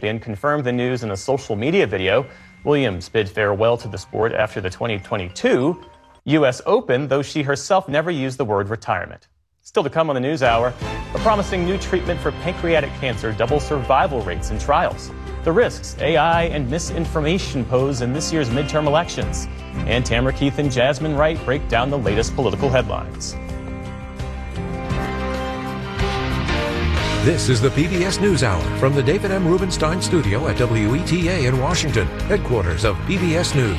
champion confirmed the news in a social media video. Williams bid farewell to the sport after the 2022 U.S. Open, though she herself never used the word retirement. Still to come on the NewsHour, a promising new treatment for pancreatic cancer doubles survival rates in trials. The risks AI and misinformation pose in this year's midterm elections. And Tamara Keith and Jasmine Wright break down the latest political headlines. This is the PBS NewsHour from the David M. Rubenstein studio at WETA in Washington, headquarters of PBS News.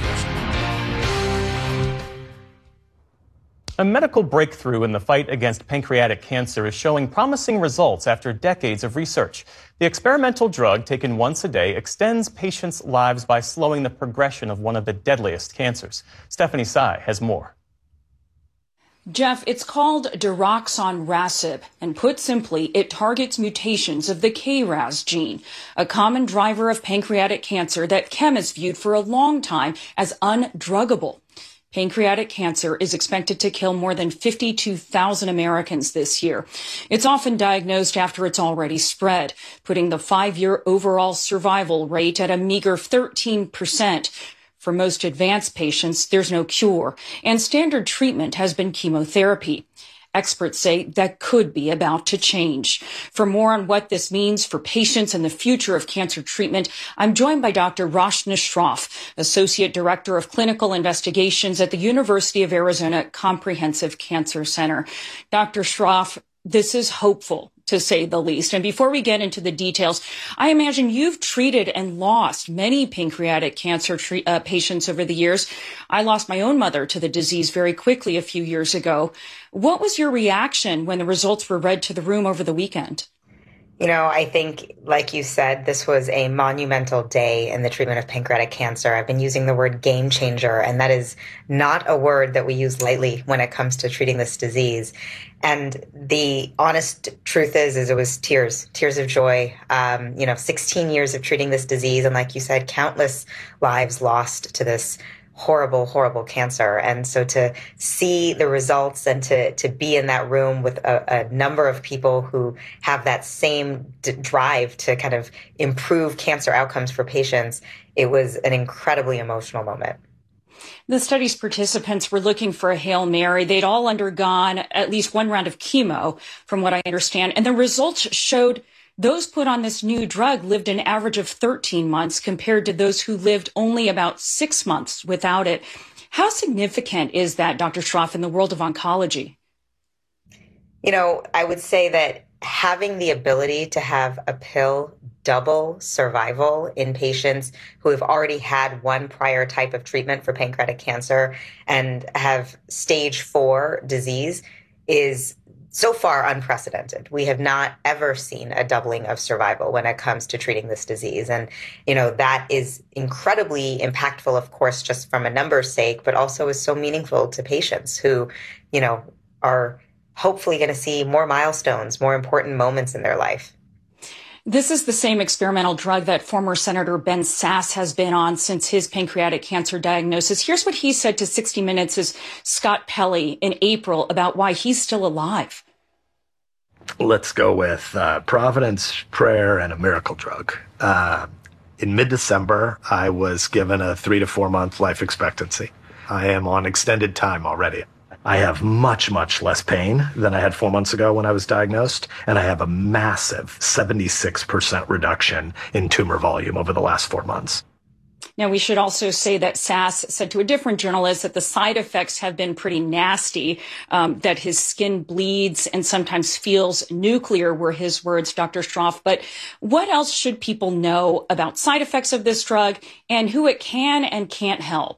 A medical breakthrough in the fight against pancreatic cancer is showing promising results after decades of research. The experimental drug, taken once a day, extends patients' lives by slowing the progression of one of the deadliest cancers. Stephanie Tsai has more. Jeff, it's called daraxonrasib, and put simply, it targets mutations of the KRAS gene, a common driver of pancreatic cancer that chemists viewed for a long time as undruggable. Pancreatic cancer is expected to kill more than 52,000 Americans this year. It's often diagnosed after it's already spread, putting the 5-year overall survival rate at a meager 13%. For most advanced patients, there's no cure, and standard treatment has been chemotherapy. Experts say that could be about to change. For more on what this means for patients and the future of cancer treatment, I'm joined by Dr. Rachna Shroff, Associate Director of Clinical Investigations at the University of Arizona Comprehensive Cancer Center. Dr. Shroff, this is hopeful, to say the least. And before we get into the details, I imagine you've treated and lost many pancreatic cancer patients over the years. I lost my own mother to the disease very quickly a few years ago. What was your reaction when the results were read to the room over the weekend? You know, I think, like you said, this was a monumental day in the treatment of pancreatic cancer. I've been using the word game changer, and that is not a word that we use lightly when it comes to treating this disease. And the honest truth is it was tears of joy. 16 years of treating this disease, and like you said, countless lives lost to this horrible, horrible cancer. And so to see the results and to be in that room with a number of people who have that same drive to kind of improve cancer outcomes for patients, it was an incredibly emotional moment. The study's participants were looking for a Hail Mary. They'd all undergone at least one round of chemo, from what I understand. And the results showed those put on this new drug lived an average of 13 months compared to those who lived only about 6 months without it. How significant is that, Dr. Shroff, in the world of oncology? You know, I would say that having the ability to have a pill double survival in patients who have already had one prior type of treatment for pancreatic cancer and have stage 4 disease is so far unprecedented. We have not ever seen a doubling of survival when it comes to treating this disease. And, you know, that is incredibly impactful, of course, just from a numbers sake, but also is so meaningful to patients who, you know, are hopefully going to see more milestones, more important moments in their life. This is the same experimental drug that former Senator Ben Sasse has been on since his pancreatic cancer diagnosis. Here's what he said to 60 Minutes' Scott Pelley in April about why he's still alive. Let's go with Providence, prayer, and a miracle drug. In mid-December, I was given a 3 to 4 month life expectancy. I am on extended time already. I have much, much less pain than I had 4 months ago when I was diagnosed, and I have a massive 76% reduction in tumor volume over the last 4 months. Now, we should also say that Sasse said to a different journalist that the side effects have been pretty nasty, that his skin bleeds and sometimes feels nuclear, were his words, Dr. Shroff. But what else should people know about side effects of this drug and who it can and can't help?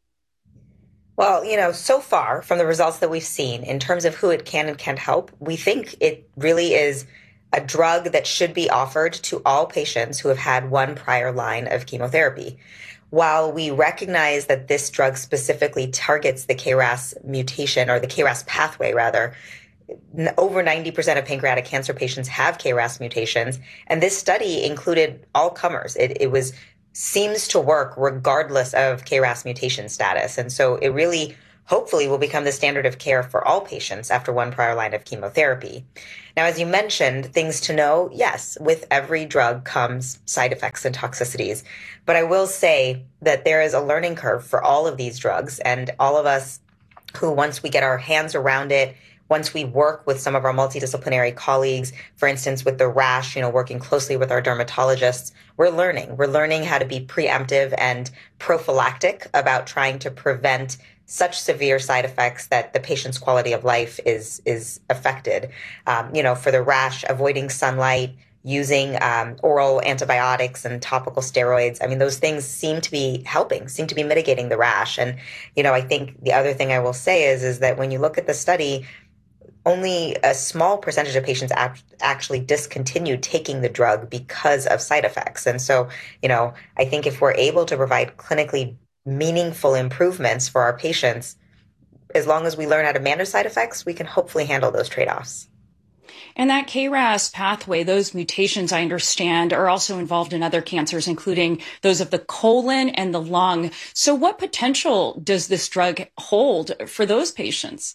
Well, you know, so far from the results that we've seen in terms of who it can and can't help, we think it really is a drug that should be offered to all patients who have had one prior line of chemotherapy. While we recognize that this drug specifically targets the KRAS mutation, or the KRAS pathway rather, over 90% of pancreatic cancer patients have KRAS mutations, and this study included all comers. It seems to work regardless of KRAS mutation status. And so it really hopefully will become the standard of care for all patients after one prior line of chemotherapy. Now, as you mentioned, things to know, yes, with every drug comes side effects and toxicities. But I will say that there is a learning curve for all of these drugs, and all of us who, once we get our hands around it, once we work with some of our multidisciplinary colleagues, for instance, with the rash, working closely with our dermatologists, we're learning how to be preemptive and prophylactic about trying to prevent such severe side effects that the patient's quality of life is affected. For the rash, avoiding sunlight, using oral antibiotics and topical steroids. I mean, those things seem to be helping, seem to be mitigating the rash. And, I think the other thing I will say is that when you look at the study, only a small percentage of patients actually discontinued taking the drug because of side effects. And so, I think if we're able to provide clinically meaningful improvements for our patients, as long as we learn how to manage side effects, we can hopefully handle those trade-offs. And that KRAS pathway, those mutations, I understand, are also involved in other cancers, including those of the colon and the lung. So what potential does this drug hold for those patients?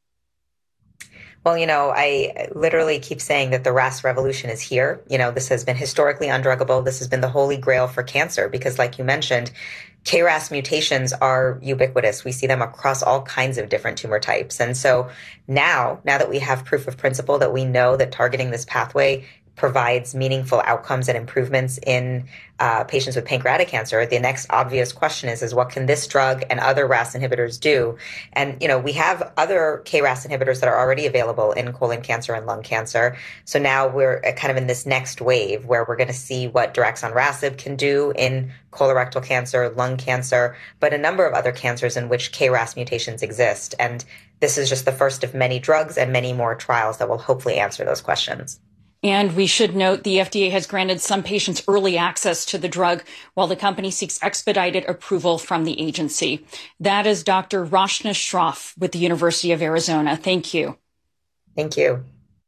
Well, I literally keep saying that the RAS revolution is here. This has been historically undruggable. This has been the holy grail for cancer because, like you mentioned, KRAS mutations are ubiquitous. We see them across all kinds of different tumor types. And so now that we have proof of principle, that we know that targeting this pathway provides meaningful outcomes and improvements in patients with pancreatic cancer, the next obvious question is what can this drug and other RAS inhibitors do? And, we have other KRAS inhibitors that are already available in colon cancer and lung cancer. So now we're kind of in this next wave where we're going to see what daraxonrasib can do in colorectal cancer, lung cancer, but a number of other cancers in which KRAS mutations exist. And this is just the first of many drugs and many more trials that will hopefully answer those questions. And we should note the FDA has granted some patients early access to the drug while the company seeks expedited approval from the agency. That is Dr. Rachna Shroff with the University of Arizona. Thank you. Thank you.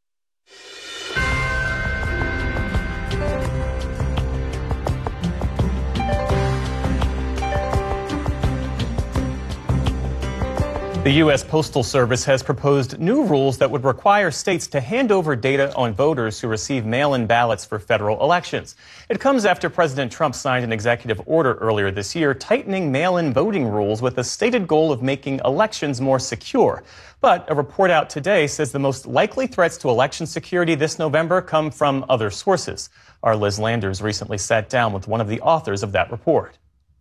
The U.S. Postal Service has proposed new rules that would require states to hand over data on voters who receive mail-in ballots for federal elections. It comes after President Trump signed an executive order earlier this year tightening mail-in voting rules with the stated goal of making elections more secure. But a report out today says the most likely threats to election security this November come from other sources. Our Liz Landers recently sat down with one of the authors of that report.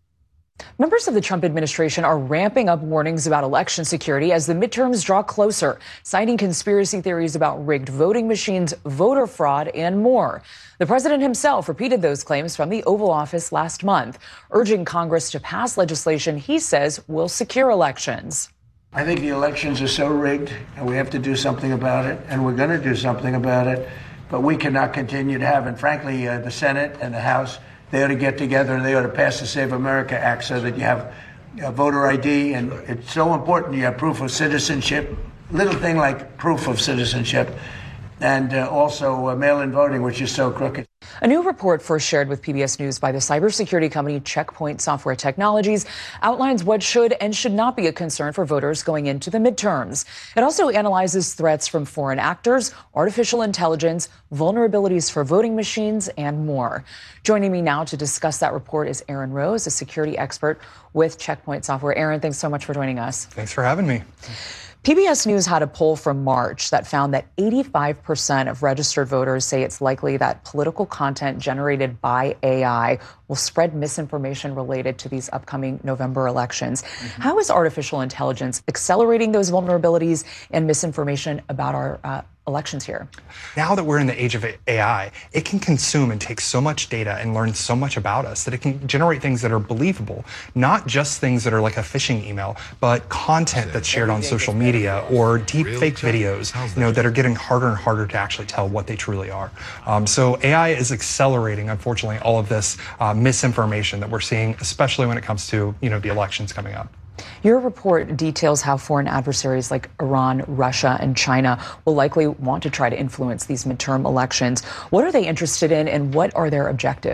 Members of the Trump administration are ramping up warnings about election security as the midterms draw closer, citing conspiracy theories about rigged voting machines, voter fraud, and more. The president himself repeated those claims from the Oval Office last month, urging Congress to pass legislation he says will secure elections. I think the elections are so rigged, and we have to do something about it, and we're going to do something about it. But we cannot continue to have, and frankly, the Senate and the House, they ought to get together and they ought to pass the Save America Act so that you have voter ID. And it's so important you have proof of citizenship, little thing like proof of citizenship, and also mail-in voting, which is so crooked. A new report first shared with PBS News by the cybersecurity company Check Point Software Technologies outlines what should and should not be a concern for voters going into the midterms. It also analyzes threats from foreign actors, artificial intelligence, vulnerabilities for voting machines, and more. Joining me now to discuss that report is Aaron Rose, a security expert with Check Point Software. Aaron, thanks so much for joining us. Thanks for having me. PBS News had a poll from March that found that 85% of registered voters say it's likely that political content generated by AI will spread misinformation related to these upcoming November elections. How is artificial intelligence accelerating those vulnerabilities and misinformation about our elections here? Now that we're in the age of AI, it can consume and take so much data and learn so much about us that it can generate things that are believable, not just things that are like a phishing email, but content that's shared on social media or deep fake videos, that are getting harder and harder to actually tell what they truly are. So AI is accelerating, unfortunately, all of this misinformation that we're seeing, especially when it comes to, the elections coming up. Your report details how foreign adversaries like Iran, Russia, and China will likely want to try to influence these midterm elections. What are they interested in, and what are their objectives?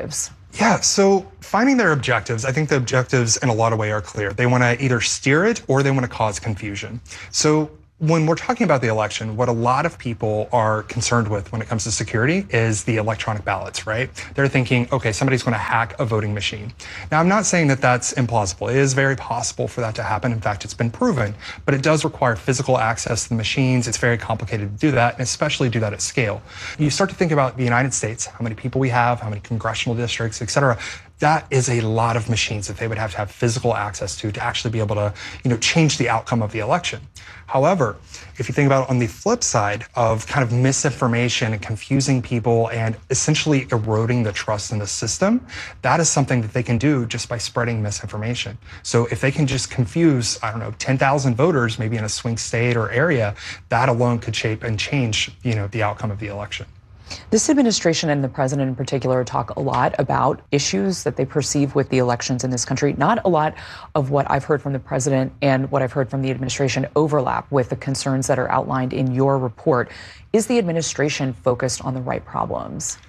Yeah, so finding their objectives, I think the objectives in a lot of ways are clear. They want to either steer it or they want to cause confusion. So when we're talking about the election, what a lot of people are concerned with when it comes to security is the electronic ballots, right? They're thinking, okay, somebody's going to hack a voting machine. Now, I'm not saying that that's implausible. It is very possible for that to happen. In fact, it's been proven, but it does require physical access to the machines. It's very complicated to do that, and especially do that at scale. You start to think about the United States, how many people we have, how many congressional districts, et cetera. That is a lot of machines that they would have to have physical access to actually be able to, change the outcome of the election. However, if you think about it on the flip side of kind of misinformation and confusing people and essentially eroding the trust in the system, that is something that they can do just by spreading misinformation. So if they can just confuse, 10,000 voters, maybe in a swing state or area, that alone could shape and change, the outcome of the election. This administration and the president in particular talk a lot about issues that they perceive with the elections in this country. Not a lot of what I've heard from the president and what I've heard from the administration overlap with the concerns that are outlined in your report. Is the administration focused on the right problems?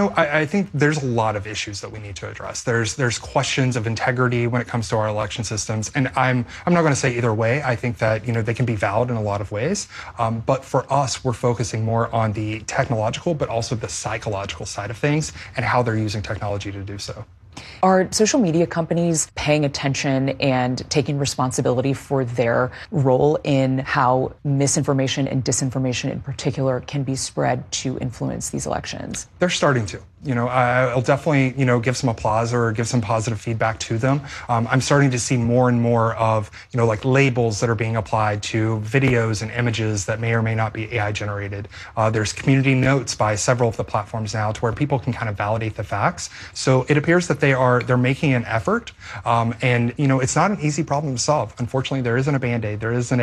I think there's a lot of issues that we need to address. There's questions of integrity when it comes to our election systems, and I'm not going to say either way. I think that they can be valid in a lot of ways, but for us, we're focusing more on the technological, but also the psychological side of things and how they're using technology to do so. Are social media companies paying attention and taking responsibility for their role in how misinformation and disinformation in particular can be spread to influence these elections? They're starting to. I'll definitely, give some applause or give some positive feedback to them. I'm starting to see more and more of, like labels that are being applied to videos and images that may or may not be AI generated. There's community notes by several of the platforms now to where people can kind of validate the facts. So it appears that they're making an effort. And, it's not an easy problem to solve. Unfortunately, there isn't a Band-Aid. There isn't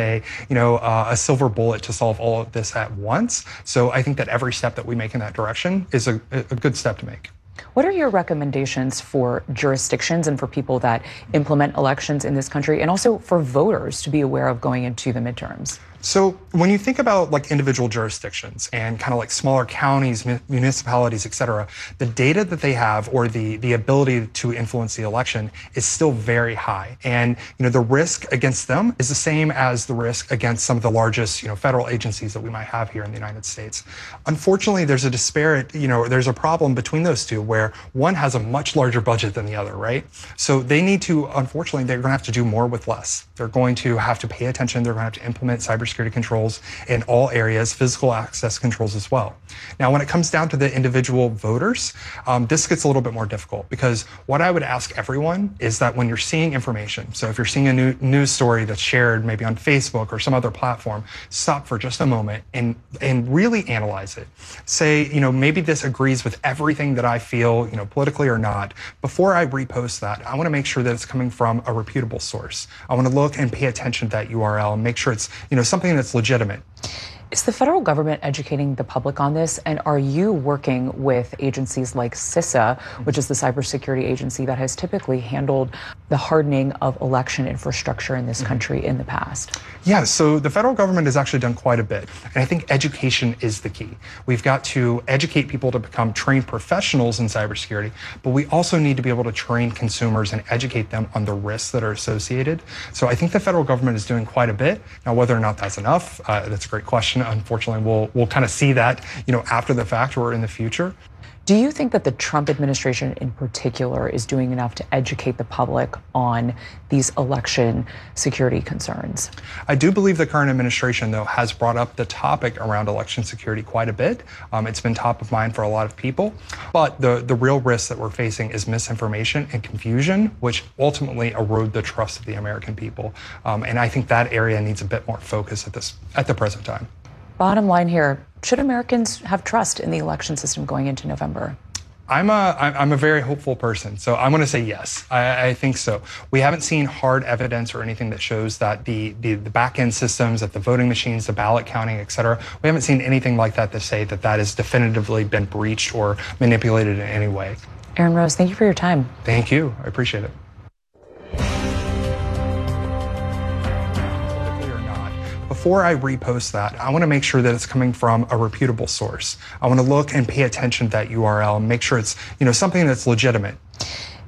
a silver bullet to solve all of this at once. So I think that every step that we make in that direction is a good step to make. What are your recommendations for jurisdictions and for people that implement elections in this country, and also for voters to be aware of going into the midterms? So when you think about like individual jurisdictions and kind of like smaller counties, municipalities, et cetera, the data that they have or the ability to influence the election is still very high. And, the risk against them is the same as the risk against some of the largest, federal agencies that we might have here in the United States. Unfortunately, there's a disparate, there's a problem between those two where one has a much larger budget than the other, right? So they need to, unfortunately, they're going to have to do more with less. They're going to have to pay attention. They're going to have to implement cybersecurity controls in all areas, physical access controls as well. Now, when it comes down to the individual voters, this gets a little bit more difficult because what I would ask everyone is that when you're seeing information, so if you're seeing a news story that's shared maybe on Facebook or some other platform, stop for just a moment and really analyze it. Say, maybe this agrees with everything that I feel, politically or not. Before I repost that, I want to make sure that it's coming from a reputable source. I want to look and pay attention to that URL and make sure it's, something that's legitimate. Is the federal government educating the public on this? And are you working with agencies like CISA, which is the cybersecurity agency that has typically handled the hardening of election infrastructure in this country in the past? Yeah, so the federal government has actually done quite a bit. And I think education is the key. We've got to educate people to become trained professionals in cybersecurity, but we also need to be able to train consumers and educate them on the risks that are associated. So I think the federal government is doing quite a bit. Now, whether or not that's enough, that's a great question. Unfortunately, we'll kind of see that, after the fact or in the future. Do you think that the Trump administration in particular is doing enough to educate the public on these election security concerns? I do believe the current administration, though, has brought up the topic around election security quite a bit. It's been top of mind for a lot of people. But the real risk that we're facing is misinformation and confusion, which ultimately erode the trust of the American people. And I think that area needs a bit more focus at the present time. Bottom line here, should Americans have trust in the election system going into November? I'm a very hopeful person, so I'm going to say yes. I think so. We haven't seen hard evidence or anything that shows that the back-end systems, that the voting machines, the ballot counting, et cetera, we haven't seen anything like that to say that has definitively been breached or manipulated in any way. Aaron Rose, thank you for your time. Thank you. I appreciate it. Before I repost that, I want to make sure that it's coming from a reputable source. I want to look and pay attention to that URL and make sure it's, something that's legitimate.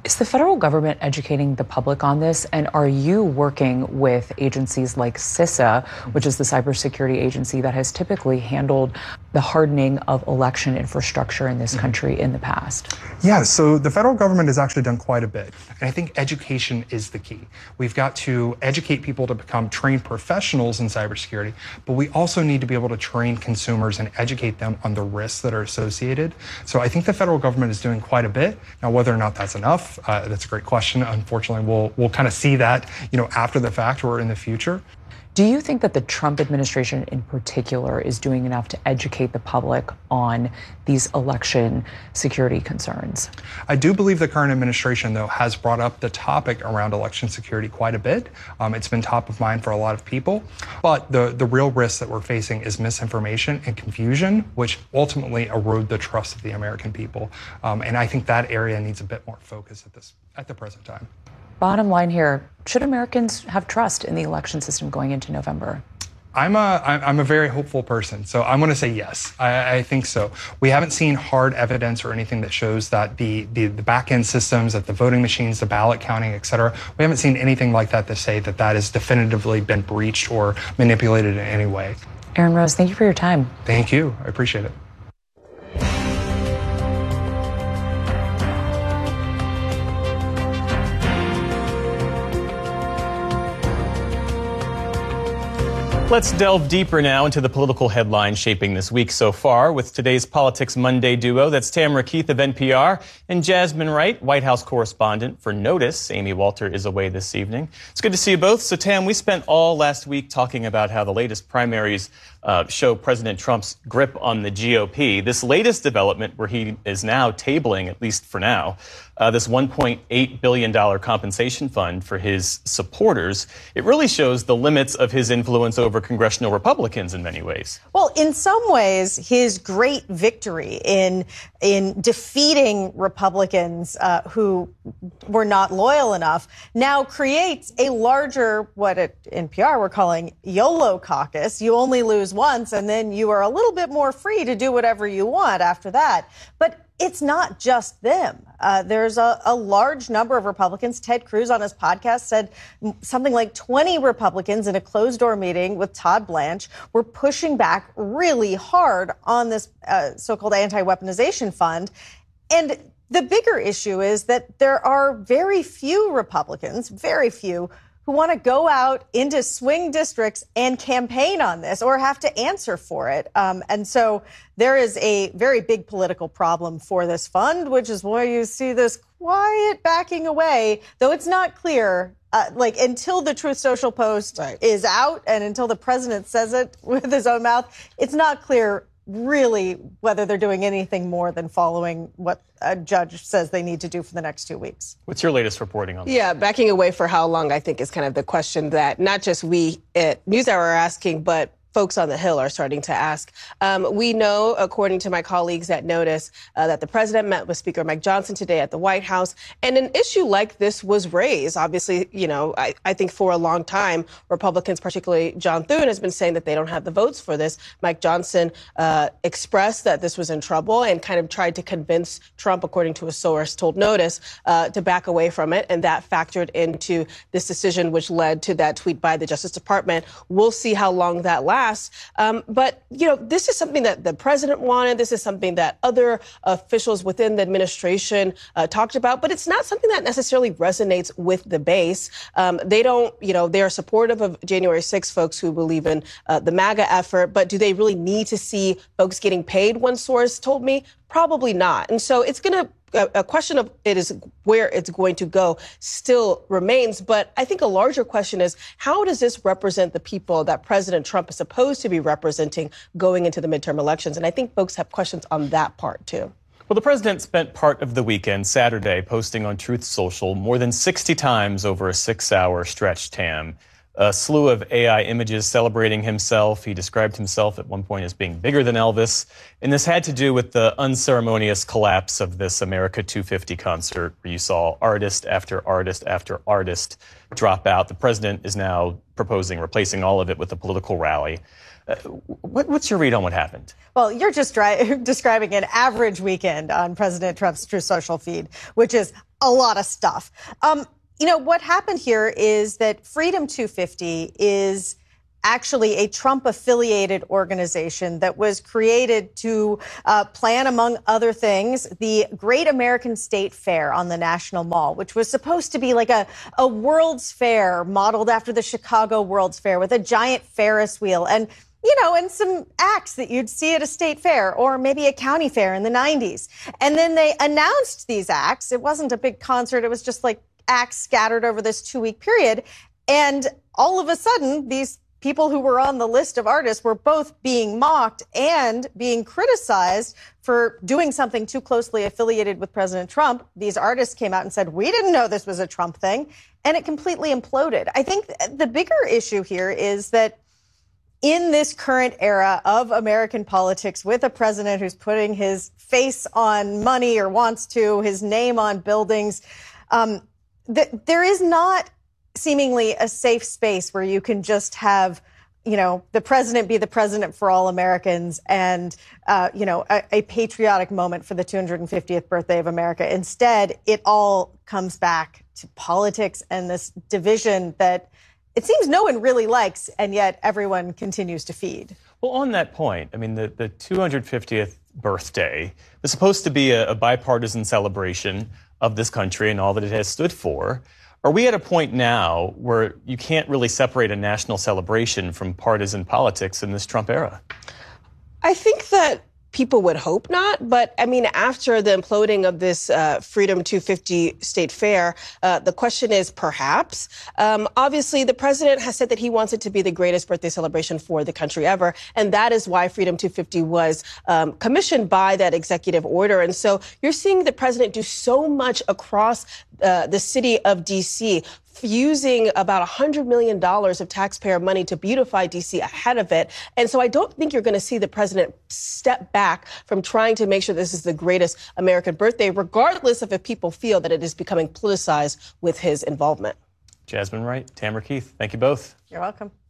Is the federal government educating the public on this? And are you working with agencies like CISA, which is the cybersecurity agency that has typically handled the hardening of election infrastructure in this country in the past? Yeah, so the federal government has actually done quite a bit. And I think education is the key. We've got to educate people to become trained professionals in cybersecurity, but we also need to be able to train consumers and educate them on the risks that are associated. So I think the federal government is doing quite a bit. Now, whether or not that's enough, that's a great question. Unfortunately, we'll kind of see that, after the fact or in the future. Do you think that the Trump administration in particular is doing enough to educate the public on these election security concerns? I do believe the current administration, though, has brought up the topic around election security quite a bit. It's been top of mind for a lot of people. But the real risk that we're facing is misinformation and confusion, which ultimately erode the trust of the American people. And I think that area needs a bit more focus at the present time. Bottom line here, should Americans have trust in the election system going into November? I'm a very hopeful person, so I'm going to say yes. I think so. We haven't seen hard evidence or anything that shows that the back-end systems, that the voting machines, the ballot counting, et cetera, we haven't seen anything like that to say that has definitively been breached or manipulated in any way. Aaron Rose, thank you for your time. Thank you. I appreciate it. Let's delve deeper now into the political headlines shaping this week so far with today's Politics Monday duo. That's Tamara Keith of NPR and Jasmine Wright, White House correspondent for Notice. Amy Walter is away this evening. It's good to see you both. So, Tam, we spent all last week talking about how the latest primaries show President Trump's grip on the GOP. This latest development, where he is now tabling, at least for now, this $1.8 billion compensation fund for his supporters, it really shows the limits of his influence over congressional Republicans in many ways. Well, in some ways, his great victory in defeating Republicans who were not loyal enough now creates a larger, what at NPR we're calling YOLO caucus. You only lose once, and then you are a little bit more free to do whatever you want after that. But it's not just them. There's a large number of Republicans. Ted Cruz on his podcast said something like 20 Republicans in a closed-door meeting with Todd Blanche were pushing back really hard on this so-called anti-weaponization fund. And the bigger issue is that there are very few Republicans, very few, who want to go out into swing districts and campaign on this or have to answer for it. And so there is a very big political problem for this fund, which is why you see this quiet backing away, though it's not clear, until the Truth Social post is out and until the president says it with his own mouth, it's not clear really whether they're doing anything more than following what a judge says they need to do for the next 2 weeks. What's your latest reporting on this? Yeah, backing away for how long, I think, is kind of the question that not just we at NewsHour are asking, but folks on the Hill are starting to ask. We know, according to my colleagues at Notice, that the president met with Speaker Mike Johnson today at the White House, and an issue like this was raised. Obviously, I think for a long time, Republicans, particularly John Thune, has been saying that they don't have the votes for this. Mike Johnson expressed that this was in trouble and kind of tried to convince Trump, according to a source told Notice, to back away from it, and that factored into this decision, which led to that tweet by the Justice Department. We'll see how long that lasts. But, this is something that the president wanted. This is something that other officials within the administration talked about. But it's not something that necessarily resonates with the base. They don't, they are supportive of January 6 folks who believe in the MAGA effort. But do they really need to see folks getting paid? One source told me probably not. And so it's going to a question of where it's going to go still remains. But I think a larger question is, how does this represent the people that President Trump is supposed to be representing going into the midterm elections? And I think folks have questions on that part, too. Well, the president spent part of the weekend, Saturday, posting on Truth Social more than 60 times over a 6-hour stretch, Tam. A slew of AI images celebrating himself. He described himself at one point as being bigger than Elvis. And this had to do with the unceremonious collapse of this America 250 concert, where you saw artist after artist after artist drop out. The president is now proposing replacing all of it with a political rally. What's your read on what happened? Well, you're just describing an average weekend on President Trump's Truth Social feed, which is a lot of stuff. What happened here is that Freedom 250 is actually a Trump-affiliated organization that was created to plan, among other things, the Great American State Fair on the National Mall, which was supposed to be like a World's Fair modeled after the Chicago World's Fair with a giant Ferris wheel and some acts that you'd see at a state fair or maybe a county fair in the 90s. And then they announced these acts. It wasn't a big concert. It was just like acts scattered over this 2-week period. And all of a sudden, these people who were on the list of artists were both being mocked and being criticized for doing something too closely affiliated with President Trump. These artists came out and said, we didn't know this was a Trump thing. And it completely imploded. I think the bigger issue here is that in this current era of American politics, with a president who's putting his face on money or wants to, his name on buildings, there is not seemingly a safe space where you can just have, the president be the president for all Americans and, a patriotic moment for the 250th birthday of America. Instead, it all comes back to politics and this division that it seems no one really likes, and yet everyone continues to feed. Well, on that point, I mean, the 250th birthday was supposed to be a bipartisan celebration of this country and all that it has stood for. Are we at a point now where you can't really separate a national celebration from partisan politics in this Trump era? I think that people would hope not. But I mean, after the imploding of this Freedom 250 State Fair, the question is perhaps. Obviously, the president has said that he wants it to be the greatest birthday celebration for the country ever. And that is why Freedom 250 was commissioned by that executive order. And so you're seeing the president do so much across the city of D.C., using about $100 million of taxpayer money to beautify D.C. ahead of it. And so I don't think you're going to see the president step back from trying to make sure this is the greatest American birthday, regardless of if people feel that it is becoming politicized with his involvement. Jasmine Wright, Tamara Keith, thank you both. You're welcome.